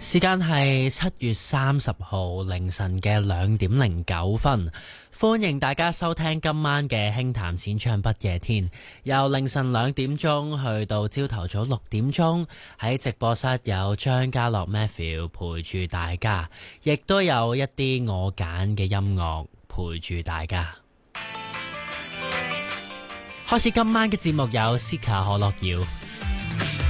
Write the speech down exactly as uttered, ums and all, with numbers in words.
時間係七月三十號凌晨嘅兩點零九分，歡迎大家收聽今晚嘅輕談淺唱不夜天，由凌晨兩點鐘去到朝頭早六點鐘，喺直播室有張家樂 Matthew 陪住大家，亦都有一啲我揀嘅音樂陪住大家。開始今晚嘅節目有 Sika 可樂瑤。